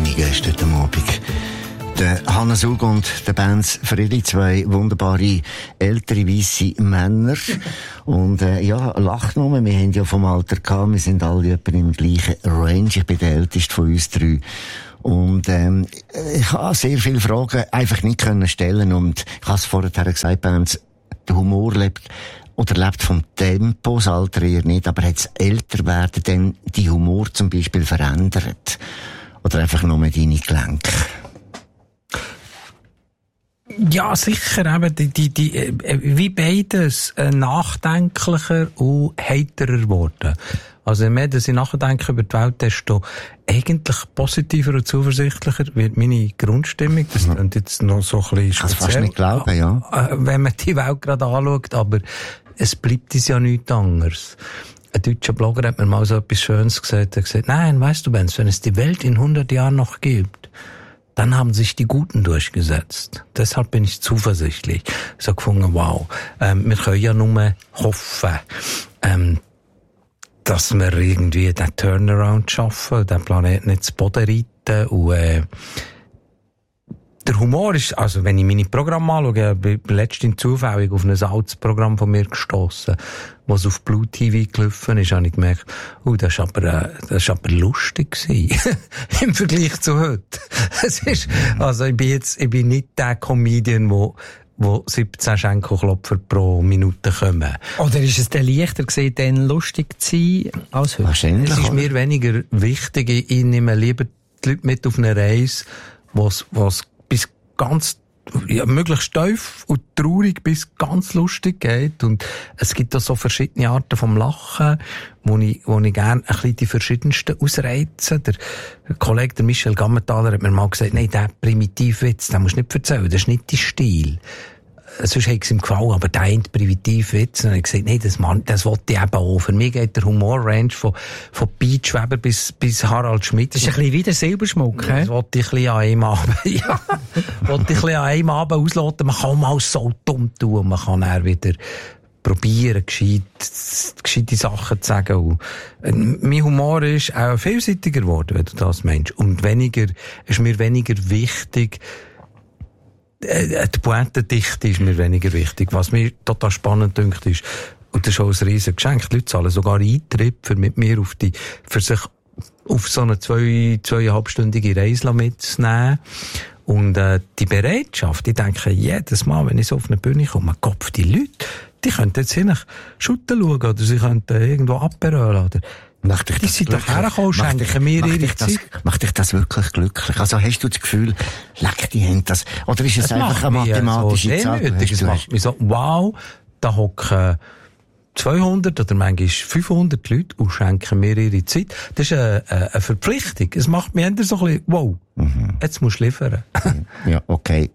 meine Gäste heute Abend. Der Hannes Ug und der Benz Friedli, zwei wunderbare ältere weisse Männer. Und ja, lacht nur, wir haben ja vom Alter gehabt, wir sind alle etwa im gleichen Range. Ich bin der älteste von uns drei. Und ich habe sehr viele Fragen einfach nicht können stellen. Und ich habe es vorher gesagt, Benz, der Humor lebt vom Tempo, das Alter eher nicht, aber hat das Älterwerden dann die Humor zum Beispiel verändert? Oder einfach nur deine Gelenke? Ja, sicher, eben, wie beides, nachdenklicher und heiterer geworden. Also, je mehr, dass ich nachdenke über die Welt, desto eigentlich positiver und zuversichtlicher wird meine Grundstimmung. Das klingt jetzt noch so ein bisschen speziell. Kannst fast nicht glauben, ja. Wenn man die Welt gerade anschaut, aber es bleibt uns ja nichts anderes. Ein deutscher Blogger hat mir mal so etwas Schönes gesagt. Er hat gesagt, nein, weißt du, Benz, wenn es die Welt in 100 Jahren noch gibt, dann haben sich die Guten durchgesetzt. Deshalb bin ich zuversichtlich. Ich habe gefunden, wow, wir können ja nur hoffen, dass wir irgendwie den Turnaround schaffen, den Planeten nicht zu Boden reiten. Und der Humor ist, also wenn ich meine Programme anschaue, ich bin letztens zufällig auf ein altes Programm von mir gestossen, was auf Blue TV gelaufen ist, habe ich gemerkt, das ist aber lustig gewesen. Im Vergleich zu heute. Es ist, also ich bin nicht der Comedian, wo 17 Schenkelklopfer pro Minute kommen. Oder ist es dann leichter gewesen, dann lustig zu sein als heute? Wahrscheinlich. Es ist mir weniger wichtig. Ich nehme lieber die Leute mit auf eine Reise, was bis ganz, ja, möglichst tief und traurig bis ganz lustig geht. Und es gibt auch so verschiedene Arten vom Lachen, wo ich gerne ein bisschen die verschiedensten ausreize. Der Kollege, der Michel Gammenthaler, hat mir mal gesagt, nein, der Primitivwitz, den musst du nicht erzählen, das ist nicht dein Stil. Sonst hat es ihm gefallen, aber der eine Primitivwitz, und ich gesagt, nein, das wollte ich eben auch. Für mich geht der Humorrange von Piet Weber bis Harald Schmidt. Das ist ein bisschen wie der Silberschmuck, das wollte ich ein bisschen an einem Abend, ja, wollte ich ein bisschen an einem Abend ausloten. Man kann mal so dumm tun, und man kann dann wieder probieren, gescheite Sachen zu sagen. Und mein Humor ist auch vielseitiger geworden, wenn du das meinst. Und ist mir weniger wichtig, die Pointendichte ist mir weniger wichtig. Was mir total spannend dünkt ist, und das ist auch ein riesen Geschenk, die Leute zahlen sogar Eintritt, für mit mir für sich auf so eine 2,5-stündige Reise mitzunehmen. Und die Bereitschaft, ich denke, jedes Mal, wenn ich so auf eine Bühne komme, Kopf, die Leute, die könnten jetzt hin Schutten schauen, oder sie könnten irgendwo abberölen, oder die sind doch hergekommen, schenken mir ihre Zeit. Macht dich das wirklich glücklich? Also hast du das Gefühl, leck die Hände das, oder ist es einfach eine mathematische Zahl? Es macht mich so, wow, da hocken 200 oder manchmal 500 Leute und schenken mir ihre Zeit. Das ist eine Verpflichtung. Es macht mich eher so ein bisschen, wow, jetzt musst du liefern. Ja, okay.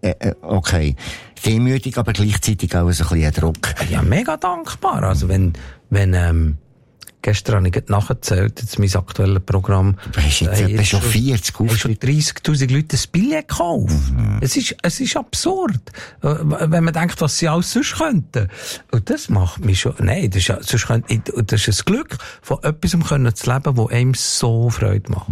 Demütig, aber gleichzeitig auch so ein bisschen Druck. Ja, mega dankbar. Also wenn gestern habe ich nachgezählt, jetzt mein aktuelles Programm. Du hast jetzt etwa schon 40 schon 30.000 Leute ein Billett gekauft. Es ist absurd. Wenn man denkt, was sie alles sonst könnten. Und das macht mich schon, nein, das ist ein Glück, von etwas zu leben, das einem so Freude macht.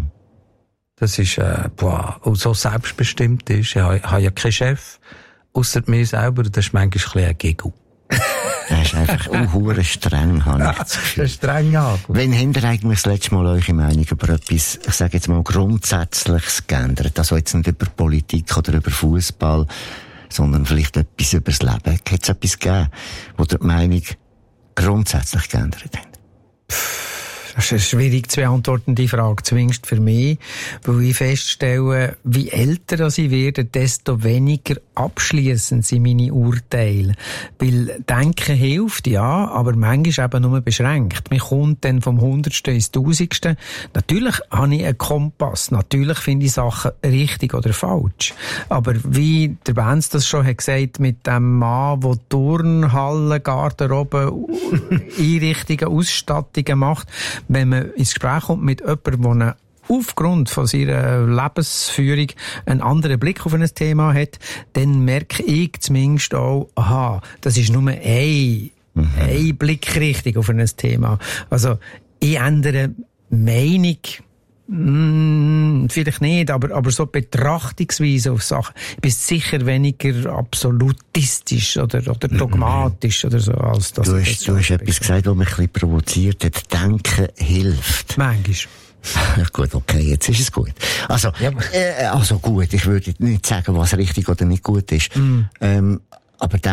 Das ist, und so selbstbestimmt ist. Ich habe ja keinen Chef, ausser mir selber, das ist manchmal ein bisschen ein Giggle. Das ist einfach hure streng, habe ich das Gefühl. Streng, ja. Wann habt ihr eigentlich das letzte Mal eure Meinung über etwas, ich sage jetzt mal, Grundsätzliches geändert? Also jetzt nicht über Politik oder über Fußball, sondern vielleicht etwas über das Leben. Hat es etwas gegeben, wo ihr die Meinung grundsätzlich geändert habt? Das ist schwierig zu beantworten, die Frage, zumindest für mich, weil ich feststelle, wie älter ich werde, desto weniger abschliessend sind meine Urteile. Weil Denken hilft, ja, aber manchmal eben nur beschränkt. Man kommt dann vom 100. ins 1000. Natürlich habe ich einen Kompass, natürlich finde ich Sachen richtig oder falsch. Aber wie der Benz das schon hat gesagt, mit dem Mann, der Turnhallen, Garderobe, Einrichtungen, Ausstattungen macht, wenn man ins Gespräch kommt mit jemandem, der aufgrund von seiner Lebensführung einen anderen Blick auf ein Thema hat, dann merke ich zumindest auch, aha, das ist nur eine Blickrichtung auf ein Thema. Also, ich ändere Meinung Vielleicht nicht, aber so Betrachtungsweise auf Sachen. Ich bin sicher weniger absolutistisch oder dogmatisch oder so, als das. Du hast etwas gesagt, was mich ein bisschen provoziert hat. Denken hilft. Manchmal. Gut, okay, jetzt ist es gut. Also, also gut, ich würde nicht sagen, was richtig oder nicht gut ist. Aber